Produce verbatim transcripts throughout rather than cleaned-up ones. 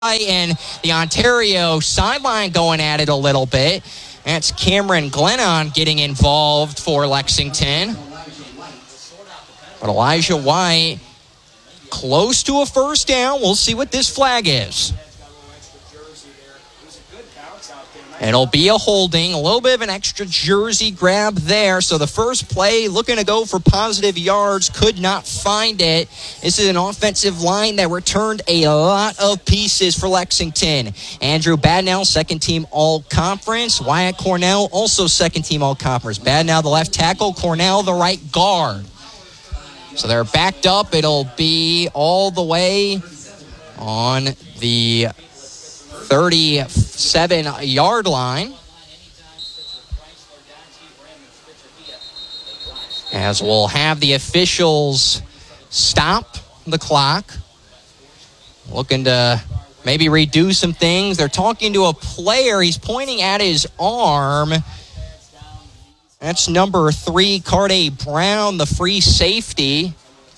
and the Ontario sideline going at it a little bit. That's Cameron Glennon getting involved for Lexington. But Elijah White close to a first down. We'll see what this flag is. It'll be a holding, a little bit of an extra jersey grab there. So the first play looking to go for positive yards, could not find it. This is an offensive line that returned a lot of pieces for Lexington. Andrew Badnell, second team all-conference. Wyatt Cornell, also second team all-conference. Badnell, the left tackle. Cornell, the right guard. So they're backed up. It'll be all the way on the thirty-seven-yard line. As we'll have the officials stop the clock. Looking to maybe redo some things. They're talking to a player. He's pointing at his arm. That's number three, Carday Brown, the free safety.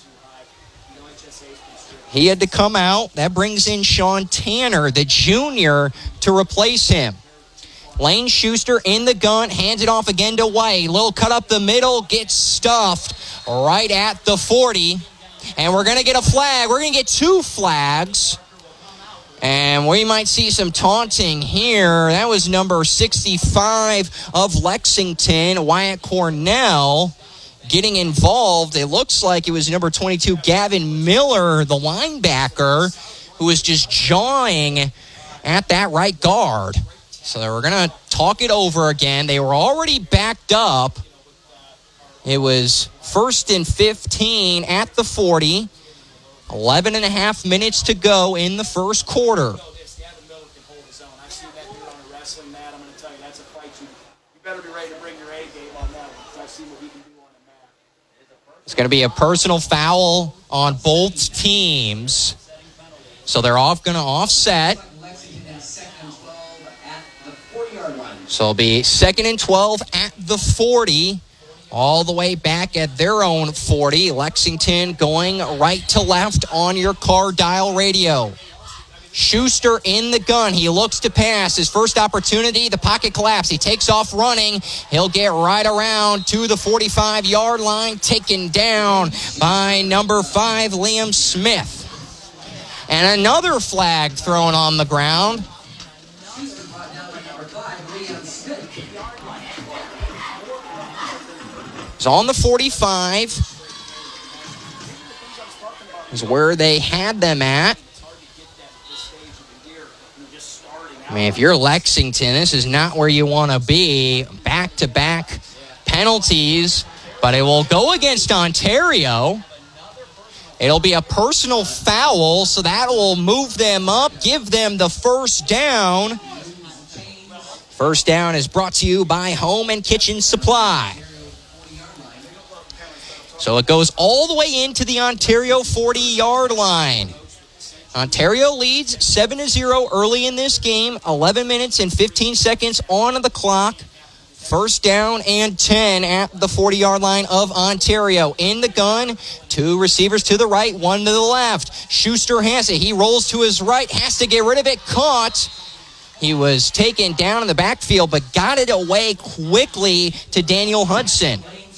He had to come out. That brings in Sean Tanner, the junior, to replace him. Lane Schuster in the gun, hands it off again to White. Little cut up the middle, gets stuffed right at the forty. And we're going to get a flag. We're going to get two flags. And we might see some taunting here. That was number sixty-five of Lexington, Wyatt Cornell, getting involved. It looks like it was number twenty-two, Gavin Miller, the linebacker, who was just jawing at that right guard. So we're going to talk it over again. They were already backed up. It was first and fifteen at the forty. eleven and a half minutes to go in the first quarter. It's going to be a personal foul on both teams. So they're off going to offset. So it'll be second and twelve at the forty. All the way back at their own forty. Lexington going right to left on your car dial radio. Schuster in the gun. He looks to pass. His first opportunity, the pocket collapse. He takes off running. He'll get right around to the forty-five-yard line, taken down by number five, Liam Smith. And another flag thrown on the ground. It's on the forty-five. Is where they had them at. I mean, if you're Lexington, this is not where you want to be. Back-to-back penalties, but it will go against Ontario. It'll be a personal foul, so that will move them up, give them the first down. First down is brought to you by Home and Kitchen Supply. So it goes all the way into the Ontario forty-yard line. Ontario leads seven to zero early in this game. eleven minutes and fifteen seconds on the clock. First down and ten at the forty-yard line of Ontario. In the gun, two receivers to the right, one to the left. Schuster has it. He rolls to his right, has to get rid of it. Caught. He was taken down in the backfield, but got it away quickly to Daniel Hudson.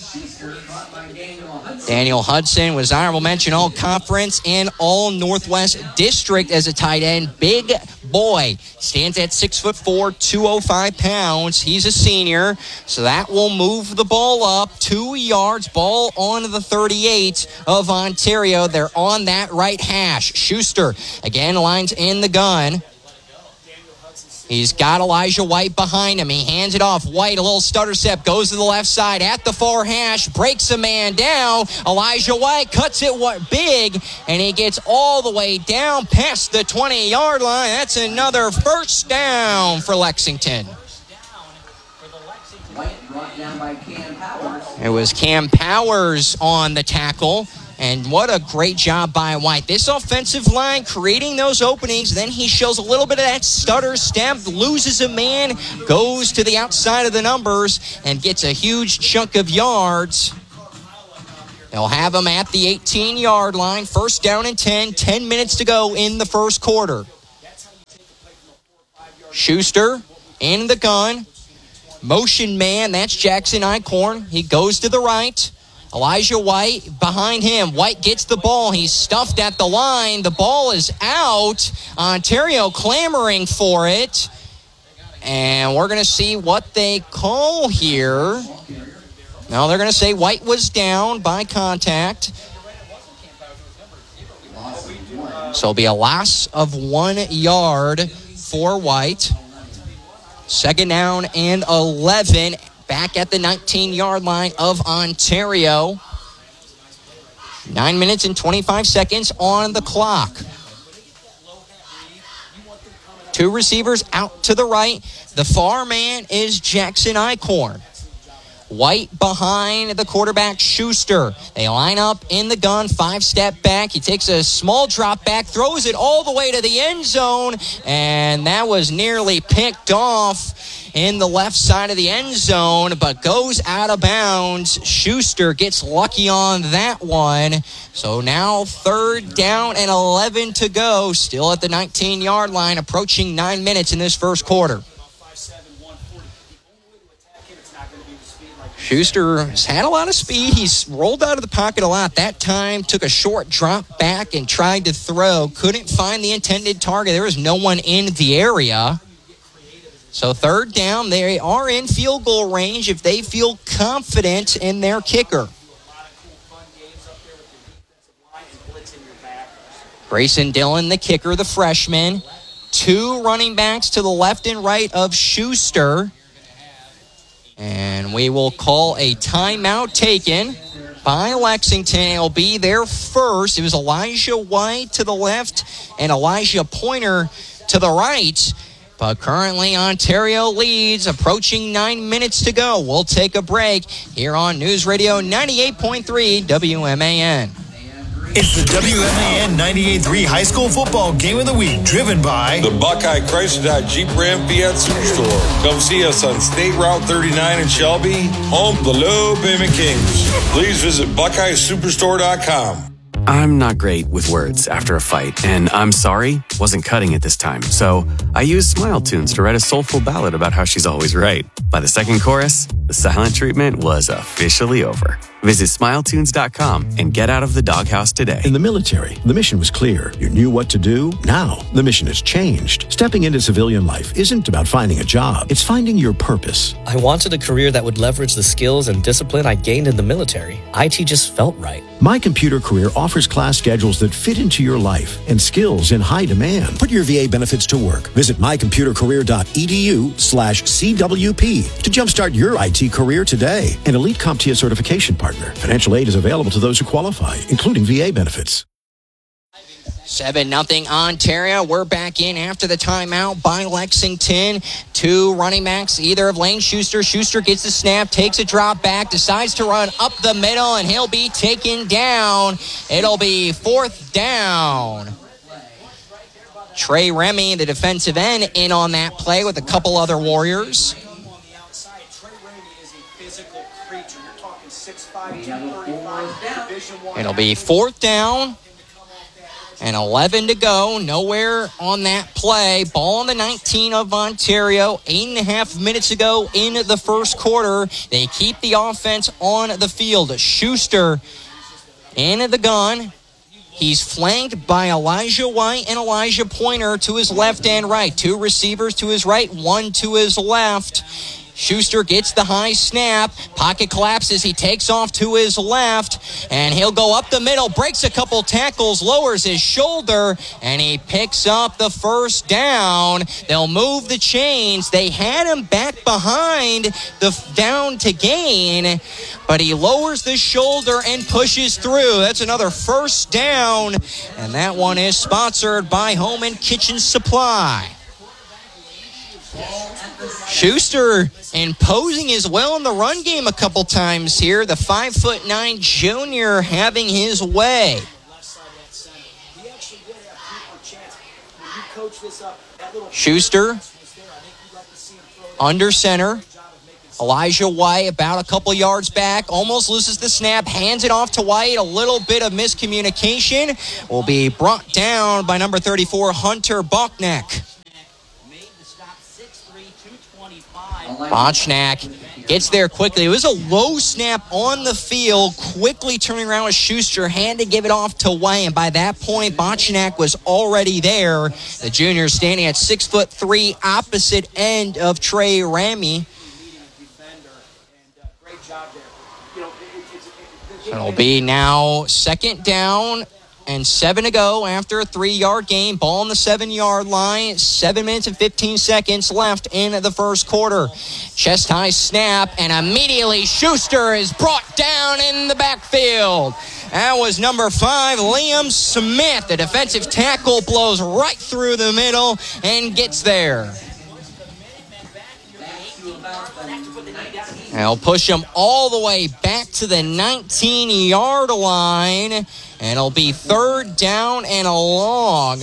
Daniel Hudson was honorable mention all conference and all Northwest District as a tight end. Big boy. Stands at six foot four, two oh five pounds. He's a senior. So that will move the ball up two yards. Ball on the thirty-eight of Ontario. They're on that right hash. Schuster again lines in the gun. He's got Elijah White behind him. He hands it off. White, a little stutter step, goes to the left side at the far hash, breaks a man down. Elijah White cuts it big, and he gets all the way down past the twenty-yard line. That's another first down for Lexington. It was Cam Powers on the tackle. And what a great job by White. This offensive line creating those openings. Then he shows a little bit of that stutter step, loses a man, goes to the outside of the numbers, and gets a huge chunk of yards. They'll have him at the eighteen-yard line. First down and ten. ten minutes to go in the first quarter. Schuster in the gun. Motion man, that's Jackson Eichhorn. He goes to the right. Elijah White behind him. White gets the ball. He's stuffed at the line. The ball is out. Ontario clamoring for it. And we're going to see what they call here. Now they're going to say White was down by contact. So it'll be a loss of one yard for White. Second down and eleven. Back at the nineteen-yard line of Ontario. Nine minutes and twenty-five seconds on the clock. Two receivers out to the right. The far man is Jackson Eichhorn. White behind the quarterback, Schuster. They line up in the gun, five-step back. He takes a small drop back, throws it all the way to the end zone, and that was nearly picked off in the left side of the end zone, but goes out of bounds. Schuster gets lucky on that one. So now third down and eleven to go, still at the nineteen-yard line, approaching nine minutes in this first quarter. Schuster has had a lot of speed. He's rolled out of the pocket a lot. That time took a short drop back and tried to throw. Couldn't find the intended target. There was no one in the area. So third down, they are in field goal range if they feel confident in their kicker. Grayson Dillon, the kicker, the freshman. Two running backs to the left and right of Schuster. And we will call a timeout taken by Lexington. It'll be their first. It was Elijah White to the left and Elijah Pointer to the right. But currently Ontario leads, approaching nine minutes to go. We'll take a break here on News Radio ninety-eight point three W M A N. It's the W M A N ninety-eight point three High School Football Game of the Week, driven by the Buckeye Chrysler Dodge Jeep Ram Fiat Superstore. Come see us on State Route thirty-nine in Shelby, home of the Low Payment Kings. Please visit Buckeye Superstore dot com. I'm not great with words after a fight, and I'm sorry wasn't cutting it this time. So I used Smile Tunes to write a soulful ballad about how she's always right. By the second chorus, the silent treatment was officially over. Visit smile tunes dot com and get out of the doghouse today. In the military, the mission was clear. You knew what to do. Now, the mission has changed. Stepping into civilian life isn't about finding a job. It's finding your purpose. I wanted a career that would leverage the skills and discipline I gained in the military. I T just felt right. My Computer Career offers class schedules that fit into your life and skills in high demand. Put your V A benefits to work. Visit my computer career dot e d u slash C W P to jumpstart your I T career today. An elite CompTIA certification partner. Financial aid is available to those who qualify, including V A benefits. seven nothing Ontario. We're back in after the timeout by Lexington. Two running backs, either of Lane Schuster. Schuster gets the snap, takes a drop back, decides to run up the middle, and he'll be taken down. It'll be fourth down. Trey Remy, the defensive end, in on that play with a couple other Warriors. It'll be fourth down and eleven to go. Nowhere on that play. Ball on the nineteen of Ontario. Eight and a half minutes ago in the first quarter. They keep the offense on the field. Schuster in the gun. He's flanked by Elijah White and Elijah Pointer to his left and right. Two receivers to his right, one to his left. Schuster gets the high snap. Pocket collapses. He takes off to his left, and he'll go up the middle, breaks a couple tackles, lowers his shoulder, and he picks up the first down. They'll move the chains. They had him back behind the down to gain, but he lowers the shoulder and pushes through. That's another first down, and that one is sponsored by Home and Kitchen Supply. Schuster imposing as well in the run game a couple times here. The five foot nine junior having his way. Schuster under center. Elijah White about a couple yards back, almost loses the snap, hands it off to White. A little bit of miscommunication will be brought down by number thirty-four, Hunter Buckneck. Bochnak gets there quickly. It was a low snap on the field, quickly turning around with Schuster, had to give it off to Way, and by that point, Bochnak was already there. The junior standing at six foot three, opposite end of Trey Ramey. It'll be now second down and seven to go after a three-yard gain. Ball on the seven-yard line. Seven minutes and fifteen seconds left in the first quarter. Chest-high snap, and immediately Schuster is brought down in the backfield. That was number five, Liam Smith. The defensive tackle blows right through the middle and gets there. They'll push him all the way back to the nineteen-yard line, and it'll be third down and a long.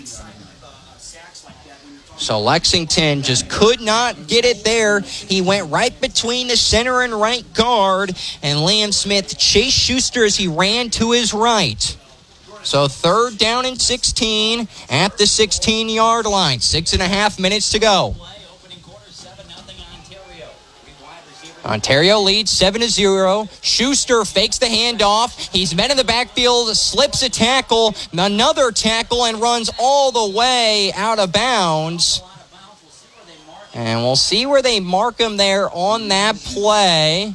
So Lexington just could not get it there. He went right between the center and right guard, and Liam Smith chased Schuster as he ran to his right. So third down and sixteen at the sixteen-yard line. Six and a half minutes to go. Ontario leads seven to zero. Schuster fakes the handoff. He's met in the backfield, slips a tackle, another tackle, and runs all the way out of bounds. And we'll see where they mark him there on that play.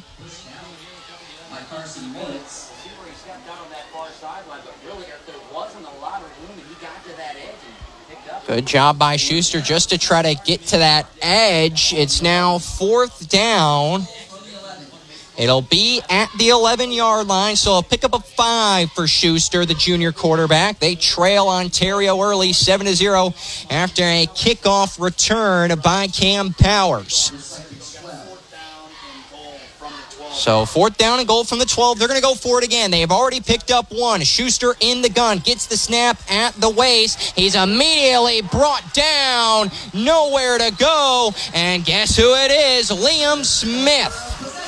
Good job by Schuster just to try to get to that edge. It's now fourth down. It'll be at the eleven-yard line, so a pick up a five for Schuster, the junior quarterback. They trail Ontario early, seven to zero, after a kickoff return by Cam Powers. So fourth down and goal from the twelve. They're going to go for it again. They have already picked up one. Schuster in the gun, gets the snap at the waist. He's immediately brought down, nowhere to go. And guess who it is? Liam Smith.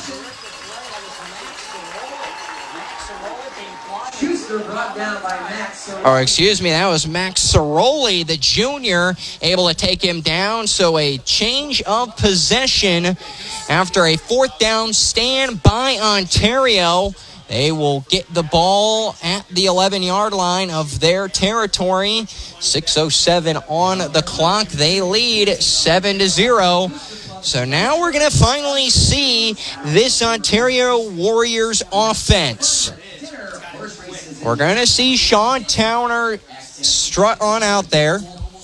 Brought down by Max or excuse me, that was Max Ciroli, the junior, able to take him down. So a change of possession after a fourth down stand by Ontario. They will get the ball at the eleven-yard line of their territory. six oh seven on the clock. They lead seven to zero. So now we're going to finally see this Ontario Warriors offense. We're going to see Sean Towner strut on out there.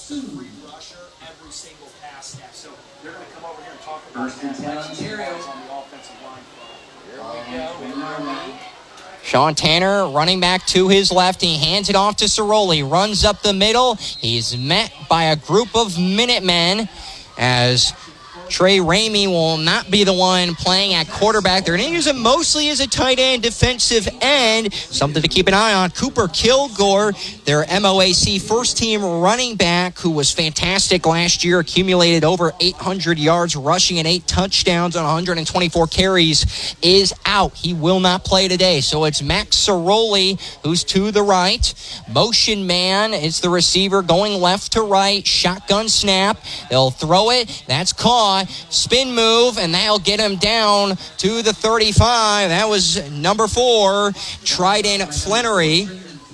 Sean Tanner running back to his left. He hands it off to Ciroli. Runs up the middle. He's met by a group of Minutemen as Trey Ramey will not be the one playing at quarterback. They're going to use him mostly as a tight end, defensive end. Something to keep an eye on. Cooper Kilgore, their M O A C first-team running back, who was fantastic last year, accumulated over eight hundred yards rushing and eight touchdowns on one hundred twenty-four carries, is out. He will not play today. So it's Max Ciroli who's to the right. Motion man is the receiver going left to right. Shotgun snap. They'll throw it. That's caught. Spin move, and that'll get him down to the thirty-five. That was number four, Trident Flannery.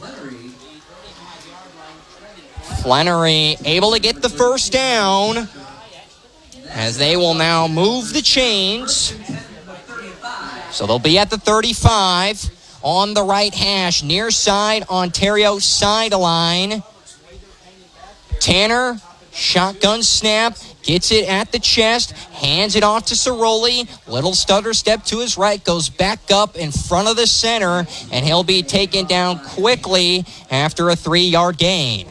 Flannery able to get the first down as they will now move the chains. So they'll be at the thirty-five on the right hash, near side, Ontario sideline. Tanner, shotgun snap. Gets it at the chest, hands it off to Ciroli. Little stutter step to his right, goes back up in front of the center, and he'll be taken down quickly after a three-yard gain.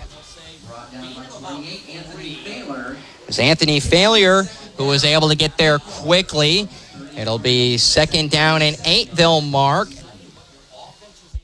It's Anthony Failure who was able to get there quickly. It'll be second down and eight they'll mark.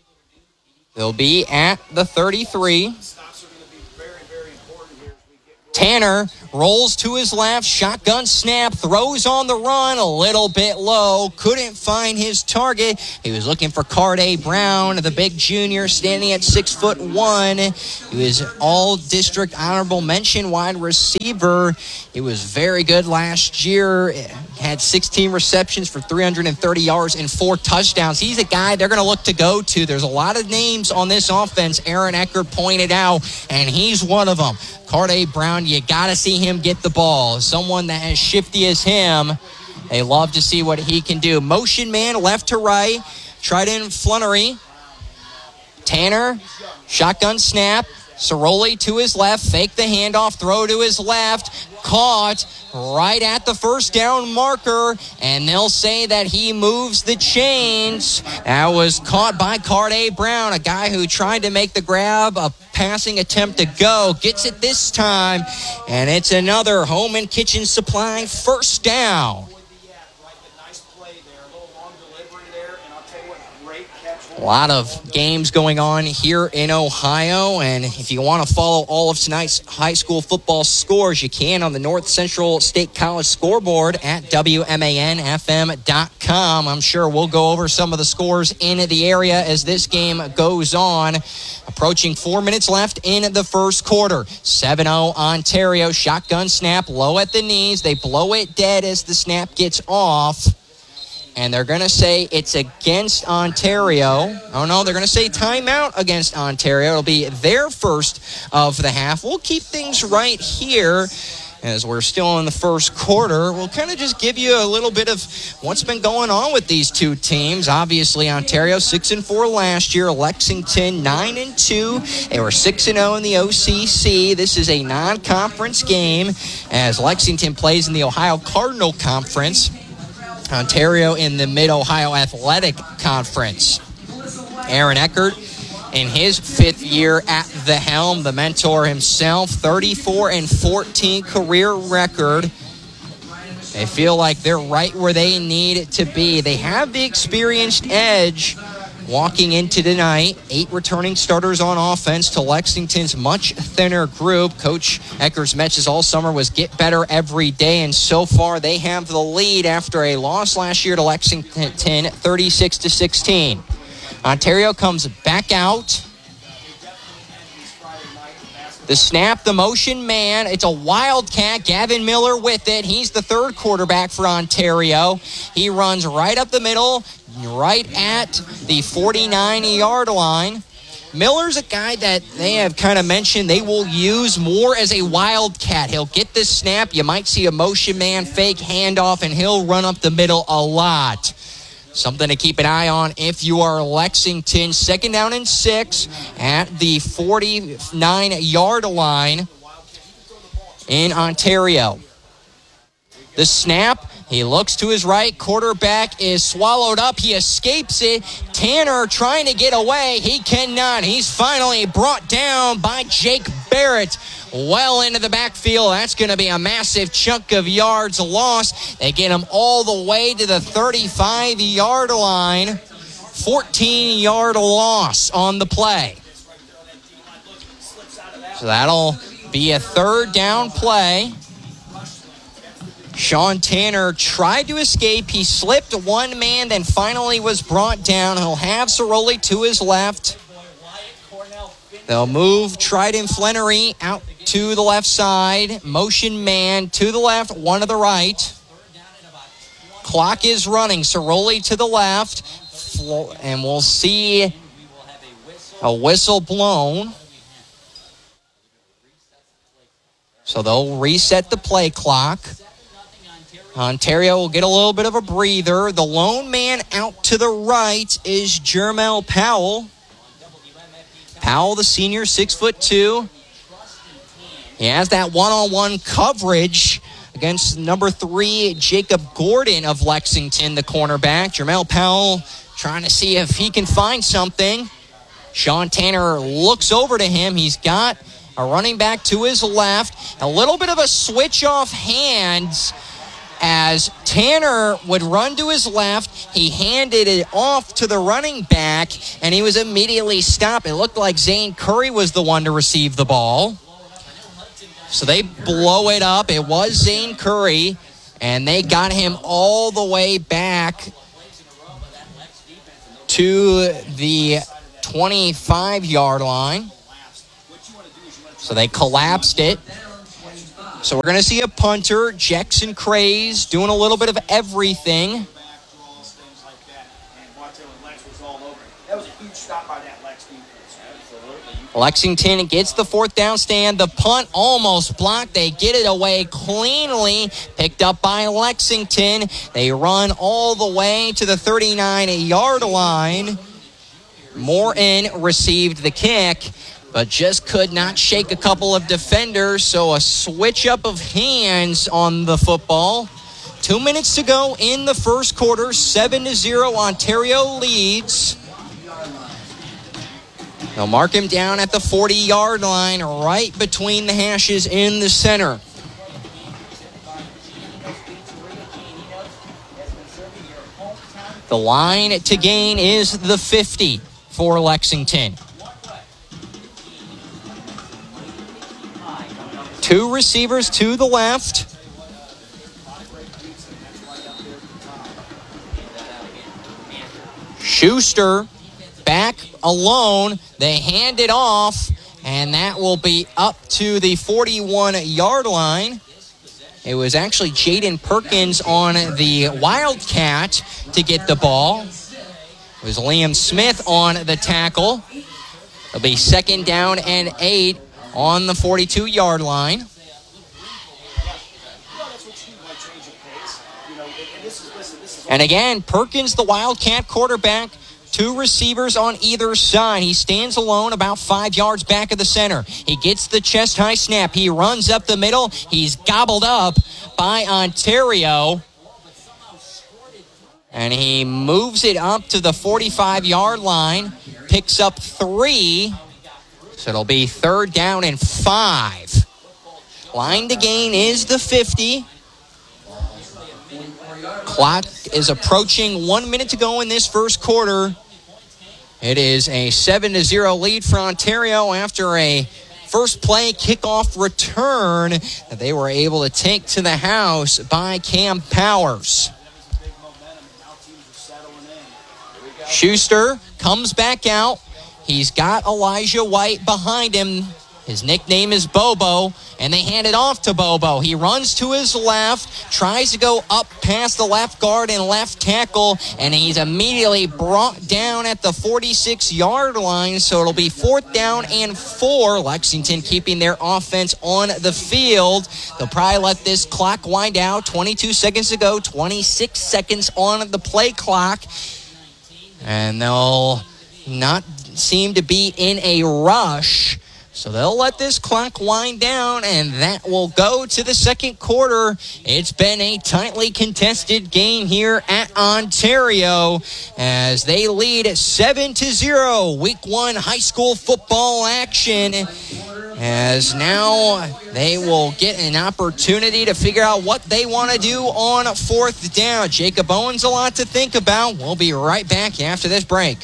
They'll be at the thirty-three. Tanner rolls to his left, shotgun snap, throws on the run, a little bit low, couldn't find his target. He was looking for Cardé Brown, the big junior, standing at six foot one. He was all-district honorable mention wide receiver. He was very good last year. Had sixteen receptions for three hundred thirty yards and four touchdowns. He's a guy they're going to look to go to. There's a lot of names on this offense, Aaron Eckert pointed out, and he's one of them. Cardé Brown, you got to see him get the ball. Someone that as shifty as him, they love to see what he can do. Motion man, left to right. Trident Flunnery. Tanner, shotgun snap. Ciroli to his left, fake the handoff, throw to his left, caught right at the first down marker, and they'll say that he moves the chains. That was caught by Cardé Brown, a guy who tried to make the grab, a passing attempt to go, gets it this time, and it's another Home and Kitchen Supply first down. A lot of games going on here in Ohio, and if you want to follow all of tonight's high school football scores, you can on the North Central State College scoreboard at W M A N F M dot com. I'm sure we'll go over some of the scores in the area as this game goes on. Approaching four minutes left in the first quarter. seven oh Ontario, shotgun snap, low at the knees. They blow it dead as the snap gets off. And they're going to say it's against Ontario. Oh, no, they're going to say timeout against Ontario. It'll be their first of the half. We'll keep things right here as we're still in the first quarter. We'll kind of just give you a little bit of what's been going on with these two teams. Obviously, Ontario six and four last year. Lexington nine and two. They were six and oh in the O C C. This is a non-conference game as Lexington plays in the Ohio Cardinal Conference. Ontario in the Mid-Ohio Athletic Conference. Aaron Eckert in his fifth year at the helm, the mentor himself, thirty-four and fourteen career record. They feel like they're right where they need to be. They have the experienced edge walking into tonight. Eight returning starters on offense to Lexington's much thinner group. Coach Eckert's message all summer was get better every day, and so far they have the lead after a loss last year to Lexington, thirty-six to sixteen. Ontario comes back out. The snap, the motion man. It's a wildcat. Gavin Miller with it. He's the third quarterback for Ontario. He runs right up the middle, right at the forty-nine-yard line. Miller's a guy that they have kind of mentioned they will use more as a wildcat. He'll get this snap. You might see a motion man fake handoff, and he'll run up the middle a lot. Something to keep an eye on if you are Lexington. Second down and six at the forty-nine-yard line in Ontario. The snap, he looks to his right. Quarterback is swallowed up. He escapes it. Tanner trying to get away. He cannot. He's finally brought down by Jake Barrett. Well into the backfield. That's going to be a massive chunk of yards lost. They get him all the way to the thirty-five-yard line. fourteen-yard loss on the play. So that'll be a third down play. Sean Tanner tried to escape. He slipped one man, then finally was brought down. He'll have Ciroli to his left. They'll move Trident Flannery out to the left side. Motion man to the left, one to the right. Clock is running. Ciroli to the left. And we'll see a whistle blown. So they'll reset the play clock. Ontario will get a little bit of a breather. The lone man out to the right is Jermel Powell. Powell, the senior, six foot two. He has that one-on-one coverage against number three, Jacob Gordon of Lexington, the cornerback. Jermel Powell trying to see if he can find something. Sean Tanner looks over to him. He's got a running back to his left. A little bit of a switch off hands as Tanner would run to his left. He handed it off to the running back, and he was immediately stopped. It looked like Zane Curry was the one to receive the ball. So they blow it up. It was Zane Curry, and they got him all the way back to the twenty-five-yard line. So they collapsed it. So we're going to see a punter, Jackson Craze, doing a little bit of everything. That was a huge stop by that Lex defense. Lexington gets the fourth down stand. The punt almost blocked. They get it away cleanly. Picked up by Lexington. They run all the way to the thirty-nine-yard line. Morton received the kick, but just could not shake a couple of defenders. So a switch up of hands on the football. Two minutes to go in the first quarter. seven to zero, Ontario leads. They'll mark him down at the forty-yard line, right between the hashes in the center. The line to gain is the fifty for Lexington. Two receivers to the left. Schuster back alone. They hand it off, and that will be up to the forty-one-yard line. It was actually Jaden Perkins on the Wildcat to get the ball. It was Liam Smith on the tackle. It'll be second down and eight on the forty-two-yard line. And again, Perkins, the Wildcat quarterback, two receivers on either side. He stands alone about five yards back of the center. He gets the chest-high snap. He runs up the middle. He's gobbled up by Ontario. And he moves it up to the forty-five-yard line, picks up three. So it'll be third down and five. Line to gain is the fifty. Clock is approaching one minute to go in this first quarter. It is a seven to zero lead for Ontario after a first play kickoff return that they were able to take to the house by Cam Powers. Schuster comes back out. He's got Elijah White behind him. His nickname is Bobo, and they hand it off to Bobo. He runs to his left, tries to go up past the left guard and left tackle, and he's immediately brought down at the forty-six-yard line, so it'll be fourth down and four. Lexington keeping their offense on the field. They'll probably let this clock wind out. twenty-two seconds to go, twenty-six seconds on the play clock, and they'll not seem to be in a rush. So they'll let this clock wind down, and that will go to the second quarter. It's been a tightly contested game here at Ontario as they lead seven to zero. Week one high school football action, as now they will get an opportunity to figure out what they want to do on fourth down. Jacob Owens, a lot to think about. We'll be right back after this break.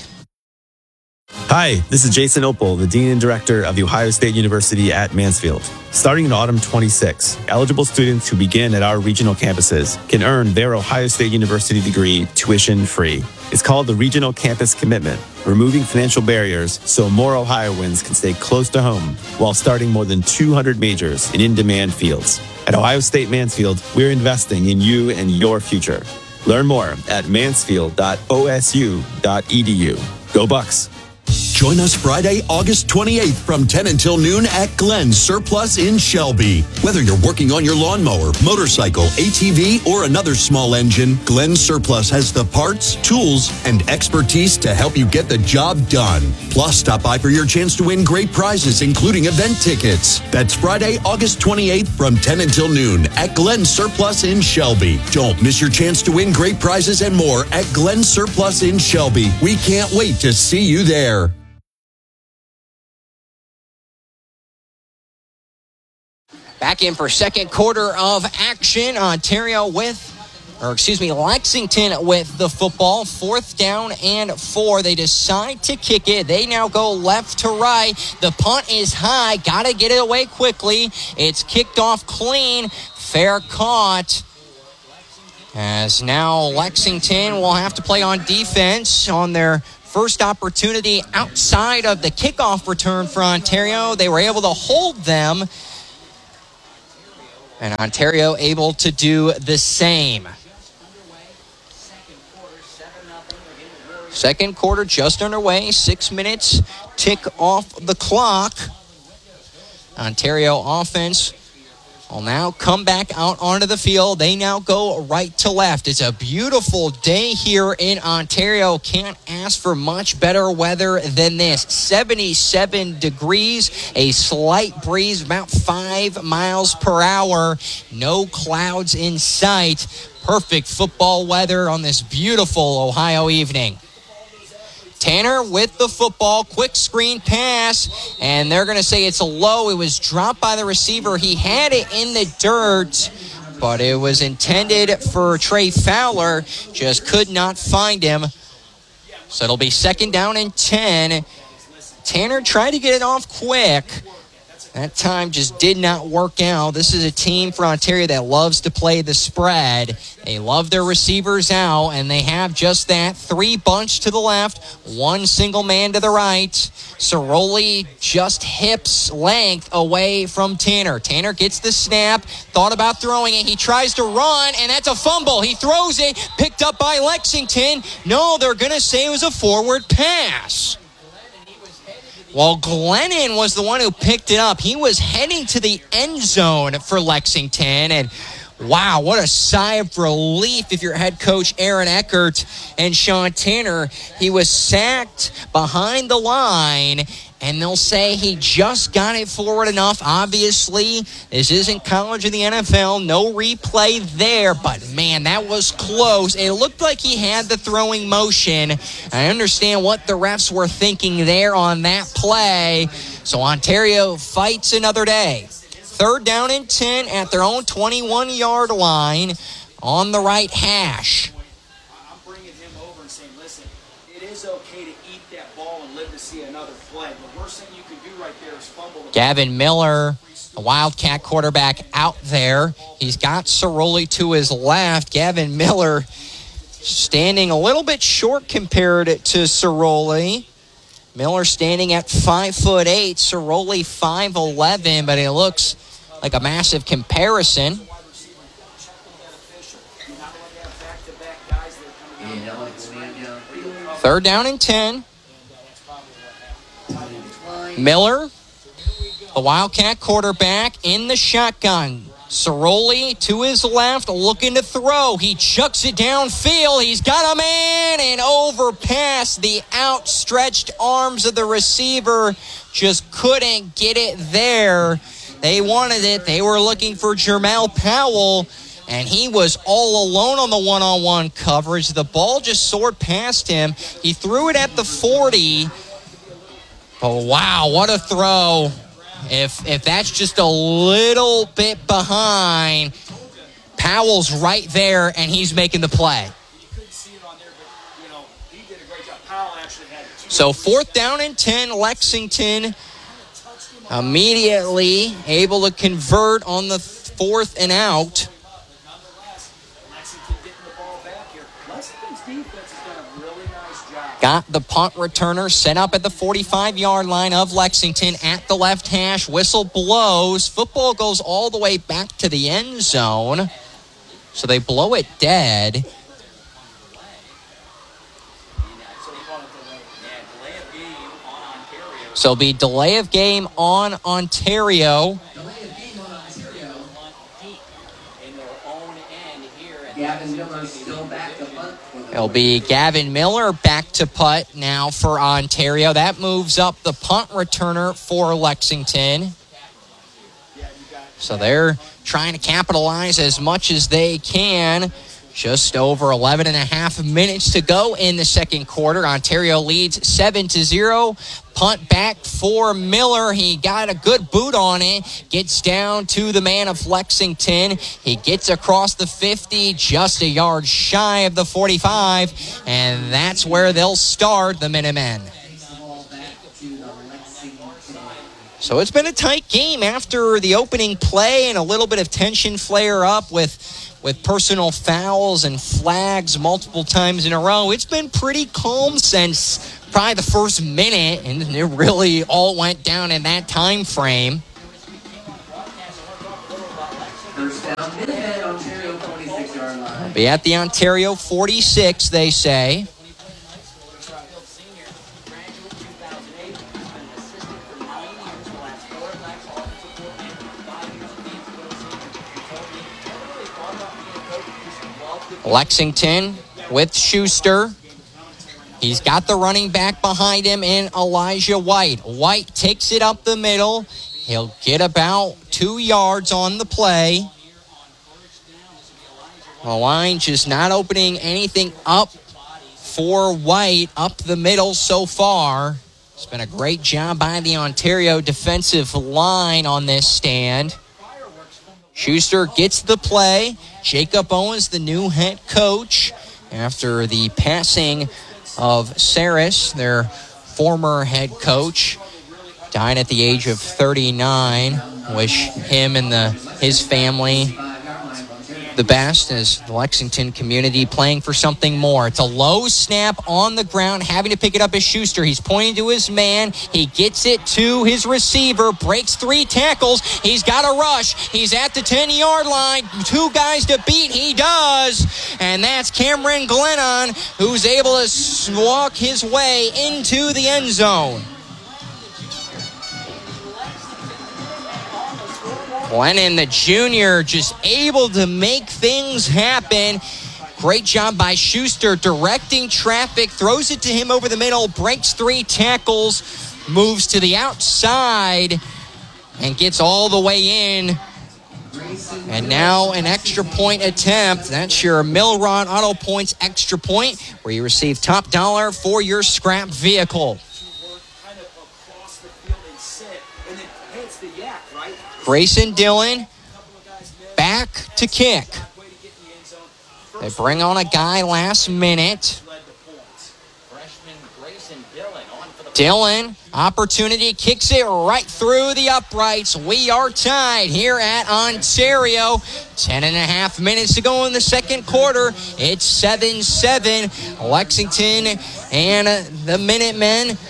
Hi, this is Jason Opal, the Dean and Director of The Ohio State University at Mansfield. Starting in autumn twenty-six, eligible students who begin at our regional campuses can earn their Ohio State University degree tuition-free. It's called the Regional Campus Commitment, removing financial barriers so more Ohioans can stay close to home while starting more than two hundred majors in in-demand fields. At Ohio State Mansfield, we're investing in you and your future. Learn more at mansfield dot o s u dot e d u. Go Bucks! Join us Friday, August twenty-eighth from ten until noon at Glenn's Surplus in Shelby. Whether you're working on your lawnmower, motorcycle, A T V, or another small engine, Glenn's Surplus has the parts, tools, and expertise to help you get the job done. Plus, stop by for your chance to win great prizes, including event tickets. That's Friday, August twenty-eighth from ten until noon at Glenn's Surplus in Shelby. Don't miss your chance to win great prizes and more at Glenn's Surplus in Shelby. We can't wait to see you there. Back in for second quarter of action. Ontario with or excuse me, Lexington with the football. Fourth down and four. They decide to kick it. They now go left to right. The punt is high. Got to get it away quickly. It's kicked off clean. Fair caught. As now Lexington will have to play on defense on their first opportunity outside of the kickoff return for Ontario. They were able to hold them. And Ontario able to do the same. Second quarter just underway. Six minutes tick off the clock. Ontario offense will now come back out onto the field. They now go right to left. It's a beautiful day here in Ontario. Can't ask for much better weather than this. seventy-seven degrees, a slight breeze, about five miles per hour. No clouds in sight. Perfect football weather on this beautiful Ohio evening. Tanner with the football, quick screen pass, and they're going to say it's a low. It was dropped by the receiver. He had it in the dirt, but it was intended for Trey Fowler. Just could not find him. So it'll be second down and ten. Tanner tried to get it off quick. That time just did not work out. This is a team for Ontario that loves to play the spread. They love their receivers out, and they have just that. Three bunch to the left, one single man to the right. Ciroli just hips length away from Tanner. Tanner gets the snap, thought about throwing it. He tries to run, and that's a fumble. He throws it, picked up by Lexington. No, they're going to say it was a forward pass. Well, Glennon was the one who picked it up. He was heading to the end zone for Lexington. And wow, what a sigh of relief if you're head coach Aaron Eckert and Sean Tanner. He was sacked behind the line, and they'll say he just got it forward enough. Obviously, this isn't college in the N F L. No replay there, but man, that was close. It looked like he had the throwing motion. I understand what the refs were thinking there on that play. So Ontario fights another day. Third down and ten at their own twenty-one-yard line on the right hash. I'm bringing him over and saying, listen, it is okay to eat that ball and live to see another play. The worst thing you can do right there is fumble the Gavin Miller, the Wildcat quarterback, out there. He's got Ciroli to his left. Gavin Miller standing a little bit short compared to Ciroli. Miller standing at five foot eight, Ciroli five eleven, but it looks like a massive comparison. Third down and ten. Miller, the Wildcat quarterback, in the shotgun. Ciroli to his left, looking to throw. He chucks it downfield. He's got a man and over past the outstretched arms of the receiver. Just couldn't get it there. They wanted it. They were looking for Jermel Powell, and he was all alone on the one-on-one coverage. The ball just soared past him. He threw it at the forty. But wow, what a throw. If if that's just a little bit behind, Powell's right there, and he's making the play. So fourth down and ten, Lexington immediately able to convert on the fourth and out. Got the punt returner set up at the forty-five-yard line of Lexington at the left hash. Whistle blows. Football goes all the way back to the end zone. So they blow it dead. So it'll be delay of game on Ontario. Gavin Miller still back to punt. It'll be Gavin Miller back to punt now for Ontario. That moves up the punt returner for Lexington. So they're trying to capitalize as much as they can. Just over eleven and a half minutes to go in the second quarter. Ontario leads seven to zero. Punt back for Miller. He got a good boot on it. Gets down to the man of Lexington. He gets across the fifty, just a yard shy of the forty-five. And that's where they'll start, the Minutemen. So it's been a tight game after the opening play, and a little bit of tension flare up with with personal fouls and flags multiple times in a row. It's been pretty calm since probably the first minute, and it really all went down in that time frame. First down, Minutemen, Ontario forty-six yard line. Be at the Ontario forty-six, they say. Lexington with Schuster. He's got the running back behind him in Elijah White. White takes it up the middle. He'll get about two yards on the play. The line just not opening anything up for White up the middle so far. It's been a great job by the Ontario defensive line on this stand. Schuster gets the play. Jacob Owens, the new head coach, after the passing of Saris, their former head coach, died at the age of thirty-nine. Wish him and the his family the best, as the Lexington community playing for something more. It's a low snap on the ground, having to pick it up as Schuster. He's pointing to his man. He gets it to his receiver, breaks three tackles. He's got a rush. He's at the ten-yard line. Two guys to beat. He does. And that's Cameron Glennon, who's able to walk his way into the end zone. Glennon, the junior, just able to make things happen. Great job by Schuster directing traffic, throws it to him over the middle, breaks three tackles, moves to the outside, and gets all the way in. And now an extra point attempt. That's your Milron Auto Points extra point, where you receive top dollar for your scrap vehicle. Grayson Dillon back to kick. They bring on a guy last minute. Dillon, opportunity, kicks it right through the uprights. We are tied here at Ontario. Ten and a half minutes to go in the second quarter. It's seven seven. Lexington and the Minutemen.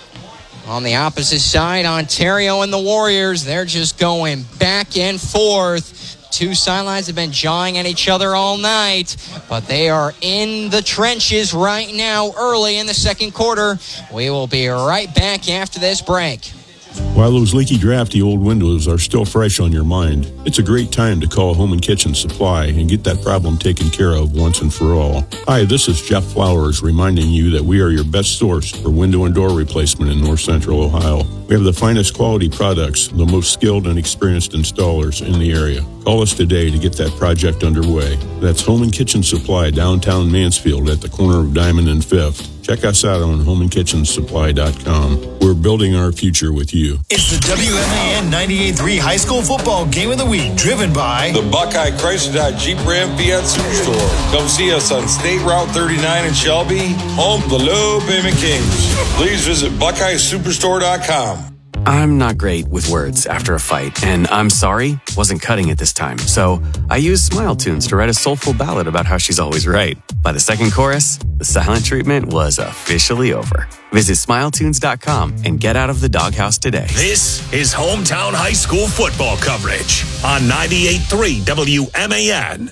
On the opposite side, Ontario and the Warriors, they're just going back and forth. Two sidelines have been jawing at each other all night, but they are in the trenches right now early in the second quarter. We will be right back after this break. While those leaky, drafty old windows are still fresh on your mind, it's a great time to call Home and Kitchen Supply and get that problem taken care of once and for all. Hi, this is Jeff Flowers reminding you that we are your best source for window and door replacement in North Central Ohio. We have the finest quality products, the most skilled and experienced installers in the area. Call us today to get that project underway. That's Home and Kitchen Supply, downtown Mansfield at the corner of Diamond and Fifth. Check us out on home and kitchen supply dot com. We're building our future with you. It's the W M A N ninety-eight point three High School Football Game of the Week, driven by the Buckeye Chrysler Dodge Jeep Ram Fiat Superstore. Come see us on State Route thirty-nine in Shelby, home of the Low Payment Kings. Please visit buckeye superstore dot com. I'm not great with words after a fight, and I'm sorry wasn't cutting it this time. So I used Smile Tunes to write a soulful ballad about how she's always right. By the second chorus, the silent treatment was officially over. Visit smile tunes dot com and get out of the doghouse today. This is hometown high school football coverage on ninety-eight point three W M A N.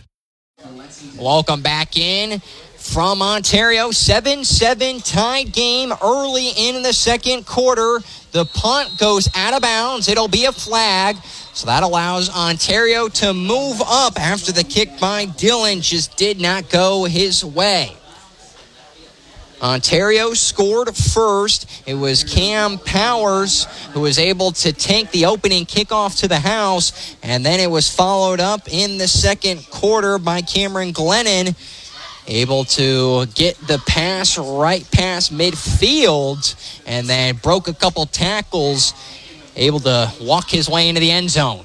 Welcome back in from Ontario. seven seven tied game early in the second quarter. The punt goes out of bounds. It'll be a flag. So that allows Ontario to move up after the kick by Dillon just did not go his way. Ontario scored first. It was Cam Powers who was able to take the opening kickoff to the house, and then it was followed up in the second quarter by Cameron Glennon, able to get the pass right past midfield, and then broke a couple tackles, able to walk his way into the end zone.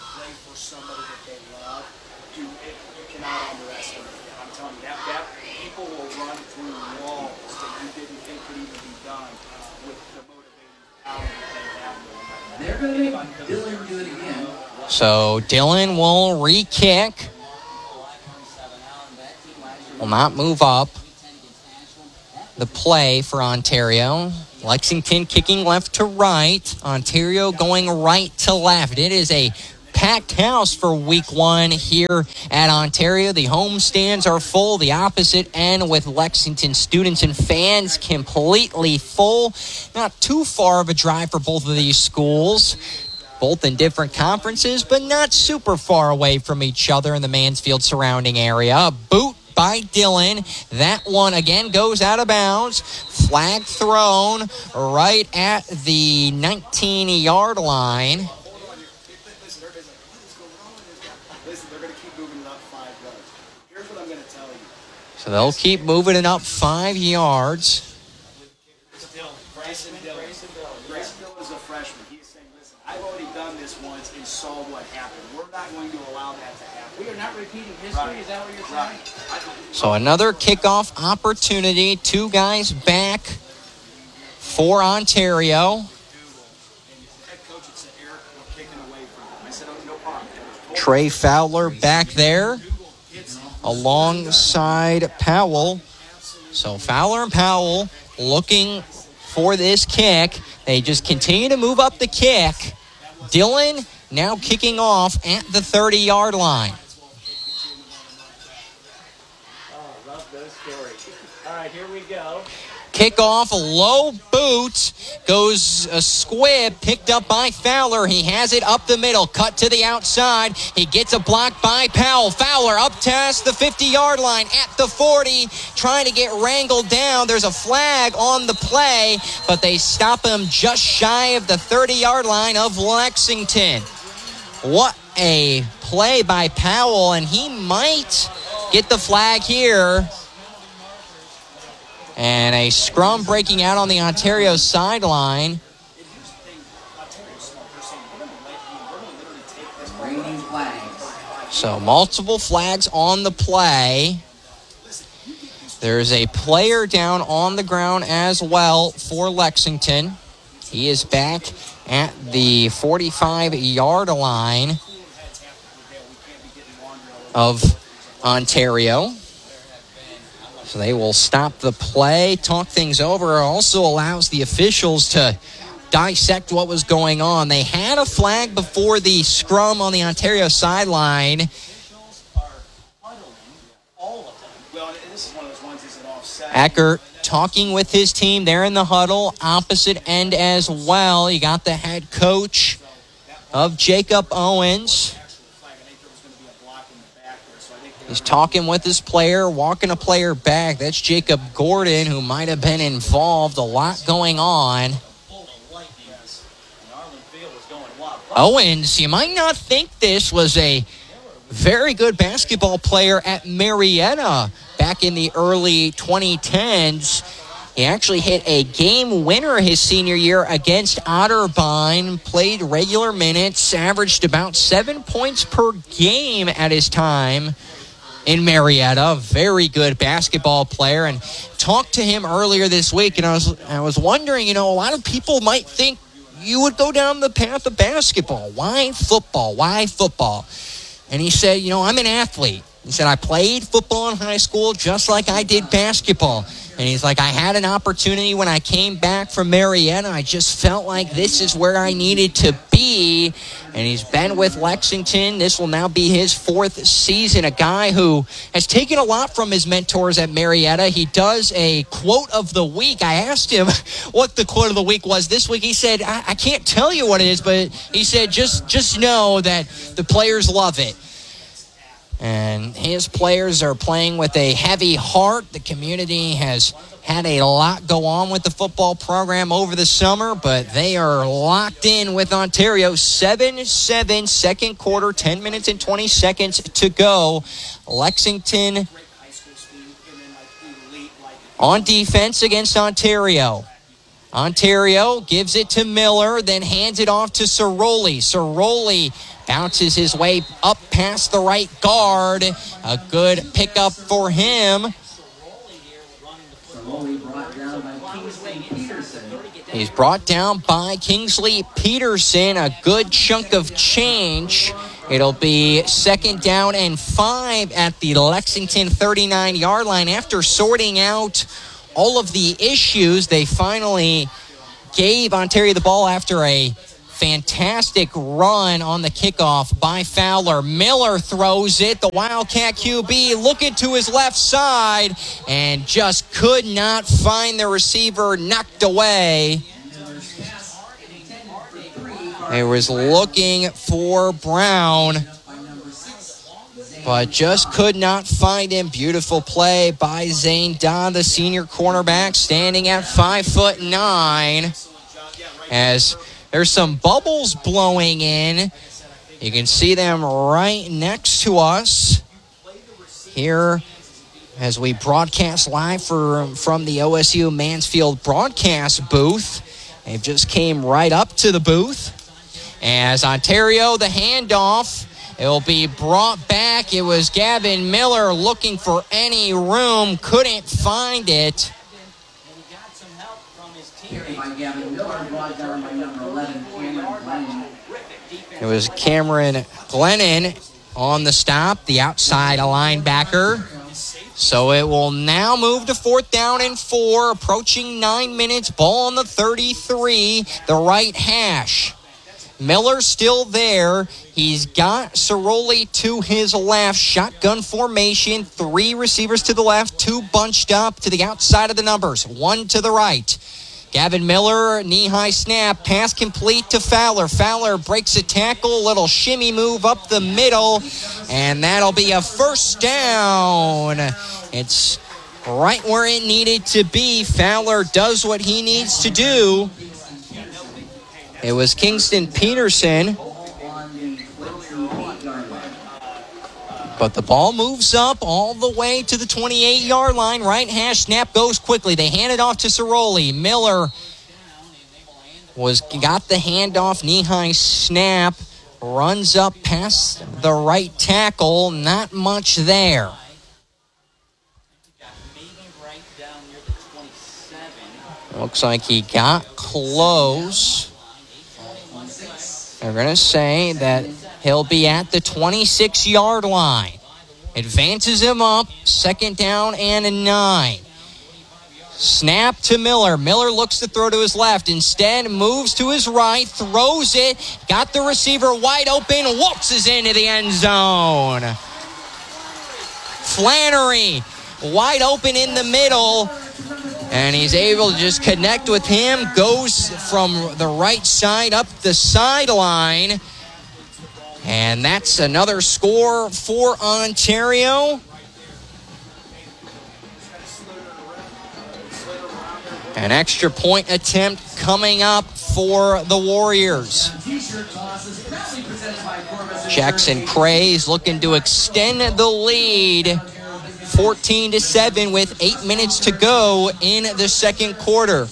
So Dylan will re-kick. Will not move up. The play for Ontario. Lexington kicking left to right. Ontario going right to left. It is a packed house for week one here at Ontario. The home stands are full. The opposite end with Lexington students and fans completely full. Not too far of a drive for both of these schools. Both in different conferences, but not super far away from each other in the Mansfield surrounding area. A boot by Dylan. That one again goes out of bounds. Flag thrown right at the nineteen-yard line. So they'll keep moving it up five yards. Bryson Dillon. Bryson Dillon is a freshman. He is saying, listen, I've already done this once and saw what happened. We're not going to allow that to happen. We are not repeating history. Right. Is that what you're saying? Right. So another kickoff opportunity. Two guys back for Ontario. Trey Fowler back there alongside Powell. So Fowler and Powell looking for this kick. They just continue to move up the kick. Dylan now kicking off at the thirty-yard line. Oh, love those stories. All right, here we go. Kickoff, low boot, goes a squib, picked up by Fowler. He has it up the middle, cut to the outside. He gets a block by Powell. Fowler up past the fifty-yard line at the forty, trying to get wrangled down. There's a flag on the play, but they stop him just shy of the thirty-yard line of Lexington. What a play by Powell, and he might get the flag here. And a scrum breaking out on the Ontario sideline. So multiple flags on the play. There's a player down on the ground as well for Lexington. He is back at the forty-five-yard line of Ontario. So they will stop the play, talk things over. It also allows the officials to dissect what was going on. They had a flag before the scrum on the Ontario sideline. Eckert talking with his team there in the huddle, opposite end as well. You got the head coach of Jacob Owens. He's talking with his player, walking a player back. That's Jacob Gordon, who might have been involved. A lot going on. Owens, you might not think this was a very good basketball player at Marietta back in the early twenty tens. He actually hit a game winner his senior year against Otterbein, played regular minutes, averaged about seven points per game at his time in Marietta. Very good basketball player, and talked to him earlier this week, and I was I was wondering, you know, a lot of people might think you would go down the path of basketball. Why football? Why football? And he said, you know, I'm an athlete. He said, I played football in high school just like I did basketball. And he's like, I had an opportunity when I came back from Marietta. I just felt like this is where I needed to be. And he's been with Lexington. This will now be his fourth season. A guy who has taken a lot from his mentors at Marietta. He does a quote of the week. I asked him what the quote of the week was this week. He said, I, I can't tell you what it is, but he said, just, just know that the players love it. And his players are playing with a heavy heart. The community has had a lot go on with the football program over the summer, but they are locked in with Ontario. seven seven, second quarter, ten minutes and twenty seconds to go. Lexington on defense against Ontario. Ontario gives it to Miller, then hands it off to Ciroli. Ciroli bounces his way up past the right guard. A good pickup for him. He's brought down by Kingsley Peterson. A good chunk of change. It'll be second down and five at the Lexington thirty-nine-yard line. After sorting out all of the issues, they finally gave Ontario the ball after a fantastic run on the kickoff by Fowler. Miller throws it. The Wildcat Q B looking to his left side and just could not find the receiver, knocked away. He was looking for Brown, but just could not find him. Beautiful play by Zane Dodd, the senior cornerback, standing at five foot nine. As there's some bubbles blowing in. You can see them right next to us here as we broadcast live for, from the O S U Mansfield broadcast booth. They just came right up to the booth. As Ontario, the handoff, it will be brought back. It was Gavin Miller looking for any room, couldn't find it. It was Cameron Glennon on the stop, the outside linebacker. So it will now move to fourth down and four, approaching nine minutes. Ball on the thirty-three, the right hash. Miller's still there. He's got Ciroli to his left. Shotgun formation. Three receivers to the left. Two bunched up to the outside of the numbers. One to the right. Gavin Miller, knee-high snap. Pass complete to Fowler. Fowler breaks a tackle. Little shimmy move up the middle. And that'll be a first down. It's right where it needed to be. Fowler does what he needs to do. It was Kingston Peterson. But the ball moves up all the way to the twenty-eight-yard line. Right hash snap goes quickly. They hand it off to Ciroli. Miller was got the handoff, knee-high snap. Runs up past the right tackle. Not much there. Looks like he got close. They're going to say that he'll be at the twenty-six-yard line. Advances him up, second down and a nine. Snap to Miller. Miller looks to throw to his left. Instead, moves to his right, throws it. Got the receiver wide open, waltzes into the end zone. Flannery, wide open in the middle. And he's able to just connect with him. Goes from the right side up the sideline. And that's another score for Ontario. An extra point attempt coming up for the Warriors. Jackson Craze looking to extend the lead. fourteen to seven with eight minutes to go in the second quarter.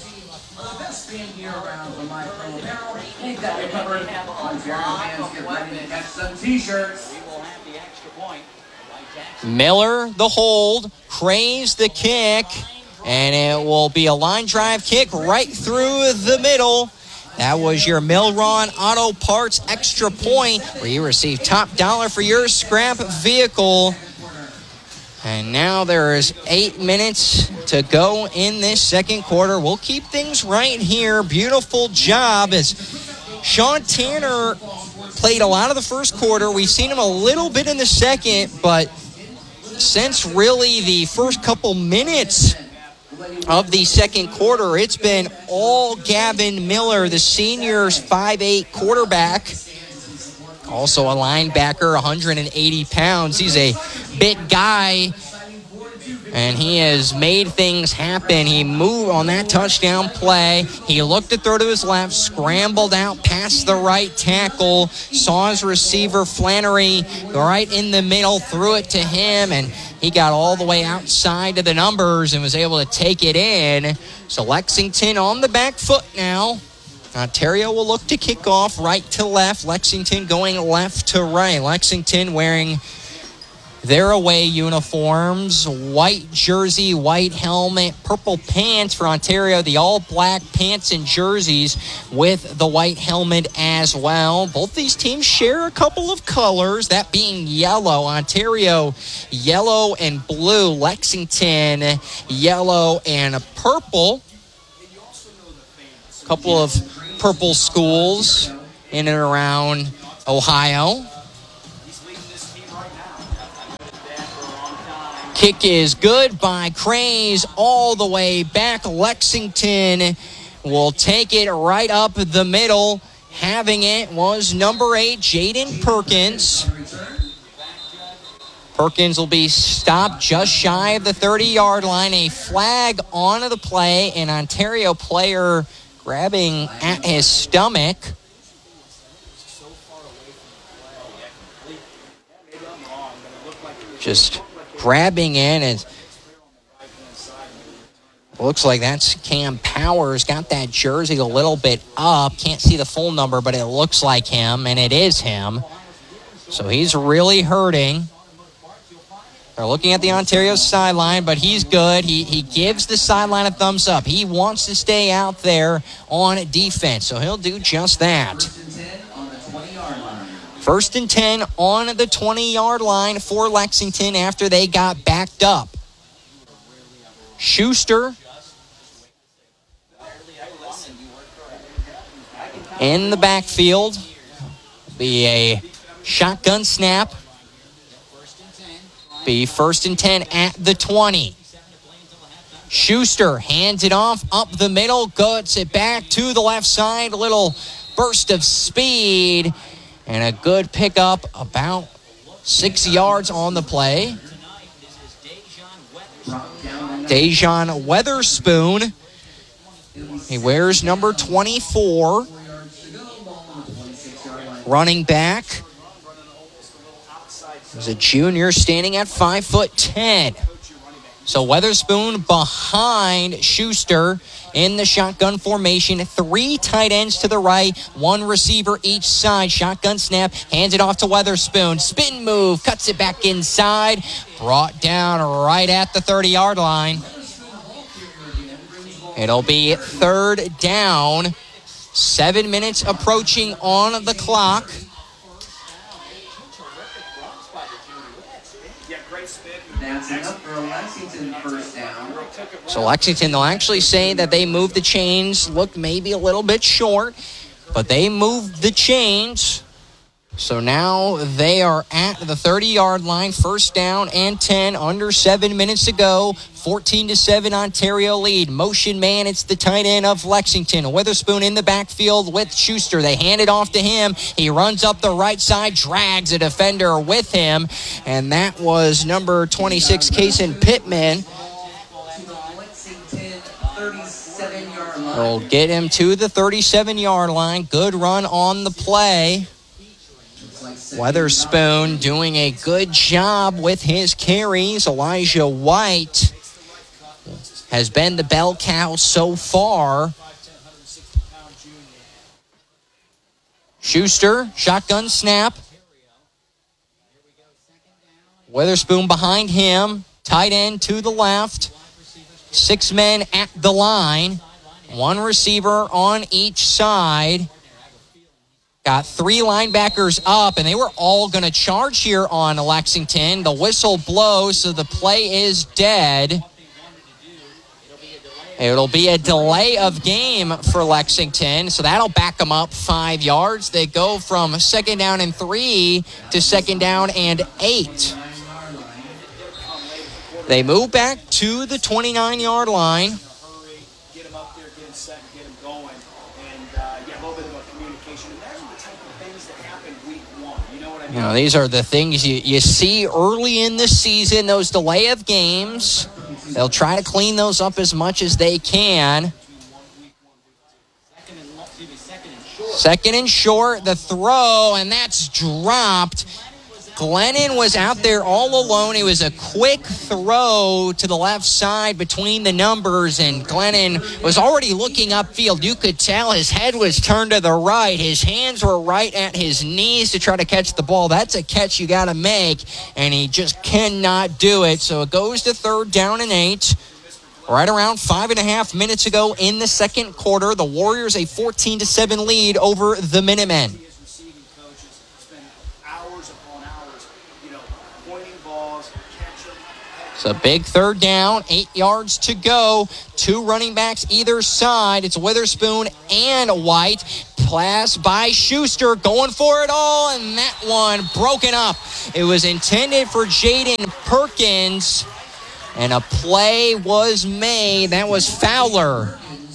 Miller the hold, Craze the kick, and it will be a line drive kick right through the middle. That was your Milron Auto Parts extra point, where you receive top dollar for your scrap vehicle. And now there is eight minutes to go in this second quarter. We'll keep things right here. Beautiful job as Sean Tanner played a lot of the first quarter. We've seen him a little bit in the second, but since really the first couple minutes of the second quarter, it's been all Gavin Miller, the senior's five eight quarterback. Also a linebacker, one hundred eighty pounds. He's a big guy. And he has made things happen. He moved on that touchdown play. He looked to throw to his left, scrambled out past the right tackle, saw his receiver, Flannery, right in the middle, threw it to him, and he got all the way outside of the numbers and was able to take it in. So Lexington on the back foot now. Ontario will look to kick off right to left. Lexington going left to right. Lexington wearing their away uniforms, white jersey, white helmet, purple pants for Ontario, the all-black pants and jerseys with the white helmet as well. Both these teams share a couple of colors, that being yellow. Ontario, yellow and blue. Lexington, yellow and purple. A couple of purple schools in and around Ohio. Kick is good by Craze all the way back. Lexington will take it right up the middle. Having it was number eight, Jaden Perkins. Perkins will be stopped just shy of the thirty-yard line. A flag on the play. An Ontario player grabbing at his stomach. Just grabbing in, and looks like that's Cam Powers. Got that jersey a little bit up. Can't see the full number, but it looks like him, and it is him. So he's really hurting. They're looking at the Ontario sideline, but he's good. He he gives the sideline a thumbs up. He wants to stay out there on defense, so he'll do just that. First and ten on the twenty-yard line for Lexington after they got backed up. Schuster in the backfield. Be a shotgun snap. Be first and ten at the twenty. Schuster hands it off up the middle, guts it back to the left side. A little burst of speed. And a good pickup, about six yards on the play. Dejon Weatherspoon. He wears number twenty-four. Running back. He's a junior standing at five foot ten. So Weatherspoon behind Schuster in the shotgun formation. Three tight ends to the right, one receiver each side. Shotgun snap, hands it off to Weatherspoon. Spin move, cuts it back inside. Brought down right at the thirty-yard line. It'll be third down. Seven minutes approaching on the clock. That's enough for a Lexington first down. So Lexington, they'll actually say that they moved the chains, looked maybe a little bit short, but they moved the chains. So now they are at the thirty-yard line, first down and ten, under seven minutes to go. fourteen to seven Ontario lead. Motion man, it's the tight end of Lexington. Weatherspoon in the backfield with Schuster. They hand it off to him. He runs up the right side, drags a defender with him, and that was number twenty-six, Kason Pittman. They'll get him to the thirty-seven-yard line. Good run on the play. Weatherspoon doing a good job with his carries. Elijah White has been the bell cow so far. Schuster, shotgun snap. Weatherspoon behind him. Tight end to the left. Six men at the line. One receiver on each side. Got three linebackers up, and they were all going to charge here on Lexington. The whistle blows, so the play is dead. It'll be a delay of game for Lexington, so that'll back them up five yards. They go from second down and three to second down and eight. They move back to the twenty-nine-yard line. Get them up there, get them set, get them going, and uh, yeah, a little bit of a communication. And those are the type of things that happen week one. You know what I mean? You know, these are the things you, you see early in the season, those delay of games. They'll try to clean those up as much as they can. Second and short, the throw, and that's dropped. Glennon was out there all alone. It was a quick throw to the left side between the numbers, and Glennon was already looking upfield. You could tell his head was turned to the right. His hands were right at his knees to try to catch the ball. That's a catch you got to make, and he just cannot do it. So it goes to third down and eight. Right around five and a half minutes ago in the second quarter, the Warriors a fourteen to seven lead over the Minutemen. It's a big third down, eight yards to go. Two running backs either side. It's Witherspoon and White. Pass by Schuster, going for it all, and that one broken up. It was intended for Jaden Perkins, and a play was made. That was Fowler.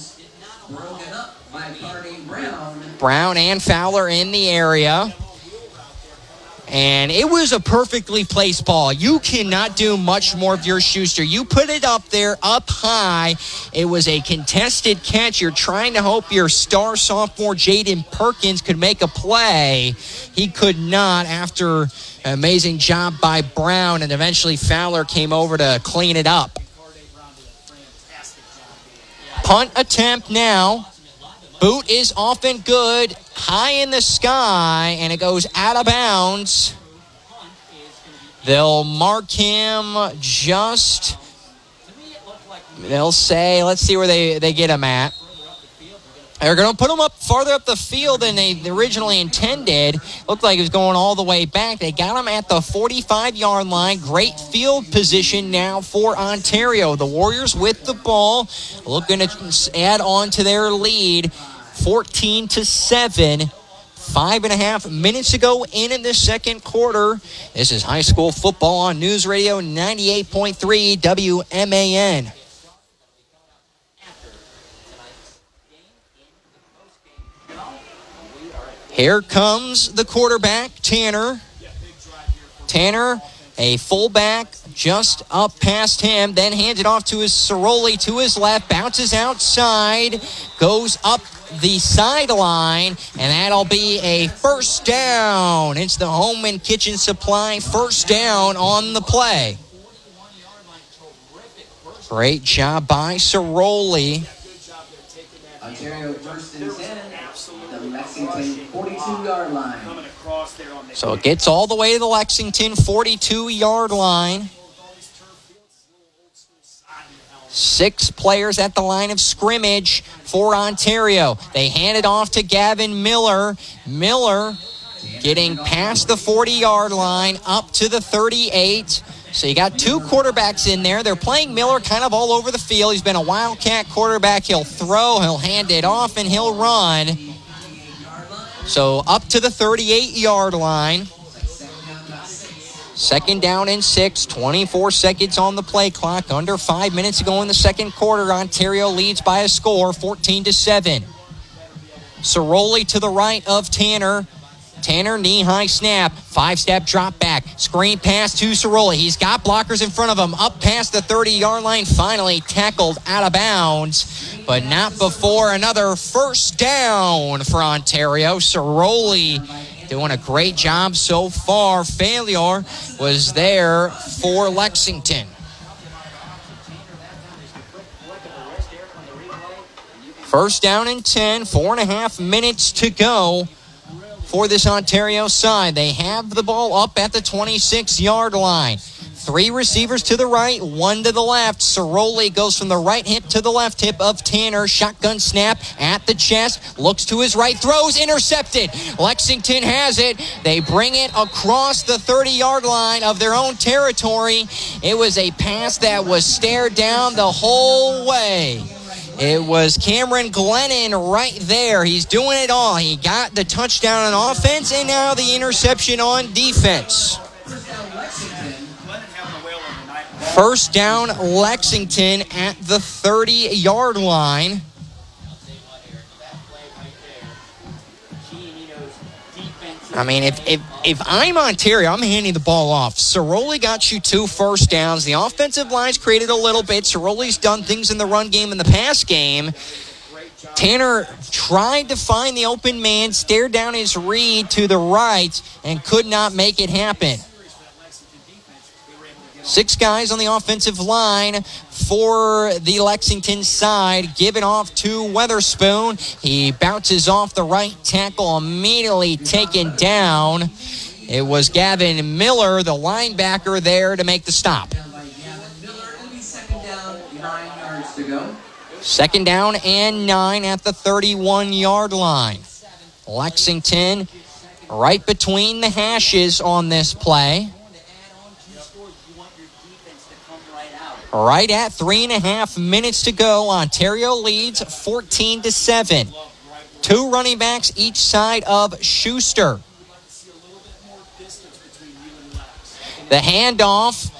Brown and Fowler in the area. And it was a perfectly placed ball. You cannot do much more of your Schuster. You put it up there, up high. It was a contested catch. You're trying to hope your star sophomore Jaden Perkins could make a play. He could not after an amazing job by Brown, and eventually Fowler came over to clean it up. Punt attempt now. Boot is off and good, high in the sky, and it goes out of bounds. They'll mark him just, they'll say, let's see where they, they get him at. They're going to put him up farther up the field than they originally intended. Looked like he was going all the way back. They got him at the forty-five-yard line. Great field position now for Ontario. The Warriors with the ball, looking to add on to their lead, fourteen to seven. Five and a half minutes ago in, in the second quarter. This is high school football on News Radio ninety-eight point three W M A N. Here comes the quarterback, Tanner. Tanner, a fullback, just up past him, then hands it off to his Ciroli to his left, bounces outside, goes up the sideline, and that'll be a first down. It's the Home and Kitchen Supply first down on the play. Great job by Ciroli. Ontario first and ten. The Lexington forty-two-yard line. So it gets all the way to the Lexington forty-two-yard line. Six players at the line of scrimmage for Ontario. They hand it off to Gavin Miller. Miller getting past the forty-yard line up to the thirty-eight. So you got two quarterbacks in there. They're playing Miller kind of all over the field. He's been a Wildcat quarterback. He'll throw, he'll hand it off, and he'll run. So up to the thirty-eight-yard line. Second down and six, twenty-four seconds on the play clock. Under five minutes to go in the second quarter. Ontario leads by a score, fourteen to seven. Ciroli to the right of Tanner. Tanner, knee-high snap, five-step drop back, screen pass to Ciroli. He's got blockers in front of him, up past the thirty-yard line, finally tackled out of bounds, but not before another first down for Ontario. Ciroli doing a great job so far. Failure was there for Lexington. First down and ten, four and a half minutes to go for this Ontario side. They have the ball up at the twenty-six-yard line. Three receivers to the right, one to the left. Ciroli goes from the right hip to the left hip of Tanner. Shotgun snap at the chest. Looks to his right, throws, intercepted. Lexington has it. They bring it across the thirty-yard line of their own territory. It was a pass that was stared down the whole way. It was Cameron Glennon right there. He's doing it all. He got the touchdown on offense and now the interception on defense. First down, Lexington at the thirty-yard line. I mean, if, if if I'm Ontario, I'm handing the ball off. Ciroli got you two first downs. The offensive line's created a little bit. Ciroli's done things in the run game and the pass game. Tanner tried to find the open man, stared down his read to the right, and could not make it happen. Six guys on the offensive line for the Lexington side, given off to Weatherspoon. He bounces off the right tackle, immediately taken down. It was Gavin Miller, the linebacker, there to make the stop. Second down and nine at the thirty-one-yard line. Lexington right between the hashes on this play. Right at three and a half minutes to go. Ontario leads fourteen to seven. Two running backs each side of Schuster. The handoff